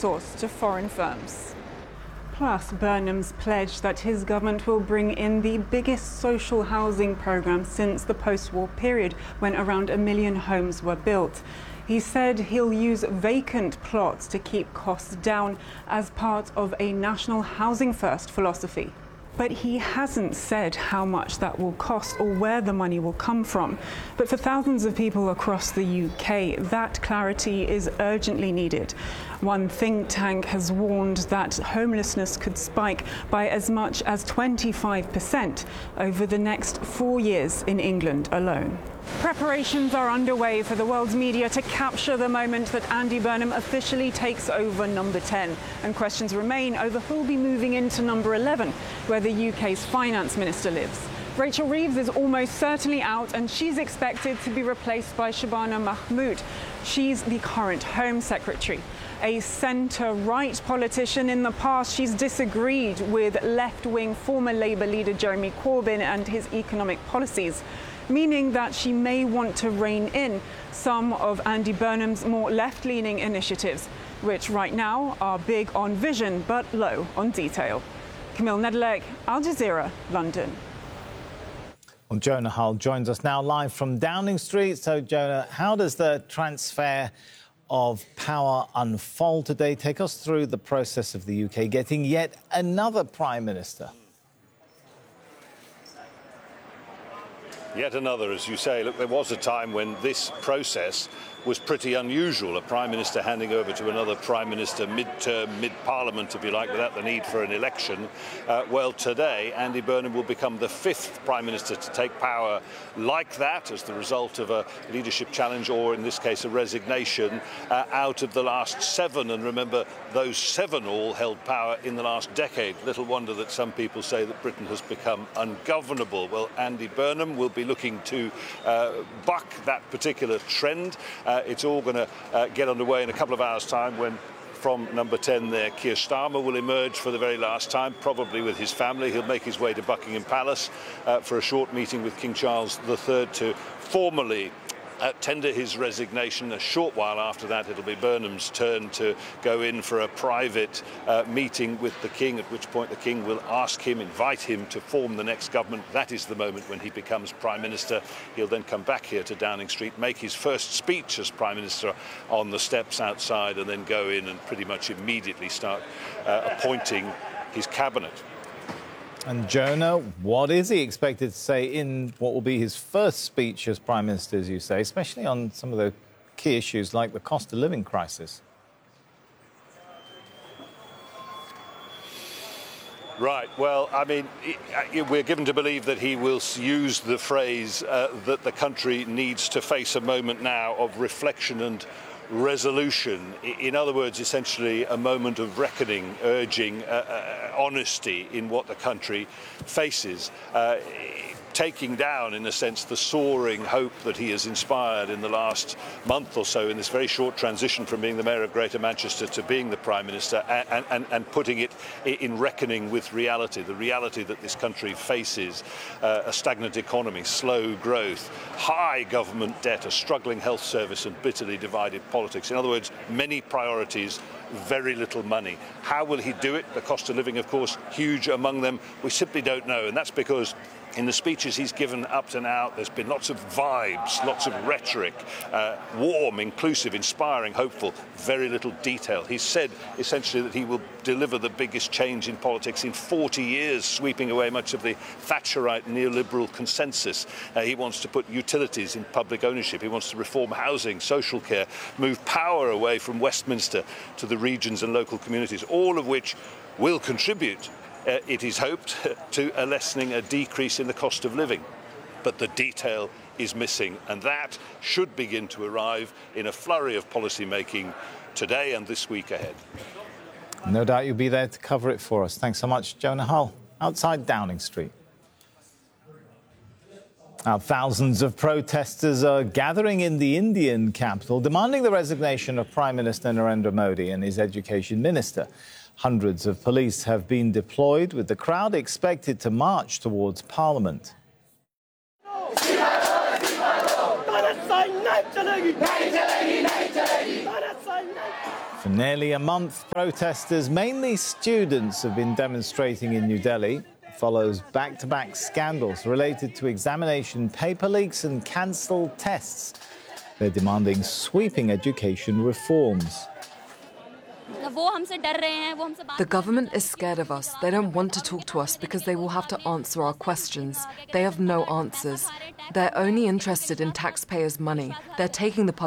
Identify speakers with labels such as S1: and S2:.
S1: outsourced to foreign firms. Plus, Burnham's pledged that his government will bring in the biggest social housing programme since the post-war period, when around 1 million homes were built. He said he'll use vacant plots to keep costs down as part of a national housing first philosophy. But he hasn't said how much that will cost or where the money will come from. But for thousands of people across the UK, that clarity is urgently needed. One think tank has warned that homelessness could spike by as much as 25% over the next 4 years in England alone. Preparations are underway for the world's media to capture the moment that Andy Burnham officially takes over number 10. And questions remain over who'll be moving into number 11, where the UK's finance minister lives. Rachel Reeves is almost certainly out, and she's expected to be replaced by Shabana Mahmood. She's the current Home Secretary. A centre-right politician. In the past, she's disagreed with left-wing former Labour leader Jeremy Corbyn and his economic policies, meaning that she may want to rein in some of Andy Burnham's more left-leaning initiatives, which right now are big on vision but low on detail. Camille Nedelec, Al Jazeera, London.
S2: Well, Jonah Hull joins us now live from Downing Street. So, Jonah, how does the transfer of power unfold today? Take us through the process of the UK getting yet another Prime Minister.
S3: Yet another, as you say. Look, there was a time when this process was pretty unusual, a Prime Minister handing over to another Prime Minister mid-term, mid-Parliament, if you like, without the need for an election. Well, today, Andy Burnham will become the 5th Prime Minister to take power like that as the result of a leadership challenge, or in this case, a resignation, out of the last 7. And remember, those 7 all held power in the last decade. Little wonder that some people say that Britain has become ungovernable. Well, Andy Burnham will be looking to buck that particular trend. It's all going to get underway in a couple of hours' time when, from number 10 there, Keir Starmer will emerge for the very last time, probably with his family. He'll make his way to Buckingham Palace for a short meeting with King Charles III to formally tender his resignation. A short while after that, it'll be Burnham's turn to go in for a private meeting with the King, at which point the King will ask him, invite him to form the next government. That is the moment when he becomes Prime Minister. He'll then come back here to Downing Street, make his first speech as Prime Minister on the steps outside, and then go in and pretty much immediately start appointing his cabinet.
S2: And Jonah, what is he expected to say in what will be his first speech as Prime Minister, as you say, especially on some of the key issues like the cost of living crisis?
S3: Right. Well, I mean, we're given to believe that he will use the phrase that the country needs to face a moment now of reflection and resolution. In other words, essentially a moment of reckoning, urging honesty in what the country faces. Taking down, in a sense, the soaring hope that he has inspired in the last month or so in this very short transition from being the Mayor of Greater Manchester to being the Prime Minister, and putting it in reckoning with reality, the reality that this country faces, a stagnant economy, slow growth, high government debt, a struggling health service and bitterly divided politics. In other words, many priorities, very little money. How will he do it? The cost of living, of course, huge among them. We simply don't know, and that's because in the speeches he's given up to now, there's been lots of vibes, lots of rhetoric, warm, inclusive, inspiring, hopeful, very little detail. He said essentially that he will deliver the biggest change in politics in 40 years, sweeping away much of the Thatcherite neoliberal consensus. He wants to put utilities in public ownership. He wants to reform housing, social care, move power away from Westminster to the regions and local communities, all of which will contribute, it is hoped, to a lessening, a decrease in the cost of living. But the detail is missing, and that should begin to arrive in a flurry of policy making today and this week ahead.
S2: No doubt you'll be there to cover it for us. Thanks so much, Jonah Hull, outside Downing Street. Now, thousands of protesters are gathering in the Indian capital, demanding the resignation of Prime Minister Narendra Modi and his education minister. Hundreds of police have been deployed, with the crowd expected to march towards Parliament. For nearly a month, protesters, mainly students, have been demonstrating in New Delhi. It follows back-to-back scandals related to examination paper leaks and cancelled tests. They're demanding sweeping education reforms.
S4: The government is scared of us. They don't want to talk to us because they will have to answer our questions. They have no answers. They're only interested in taxpayers' money. They're taking the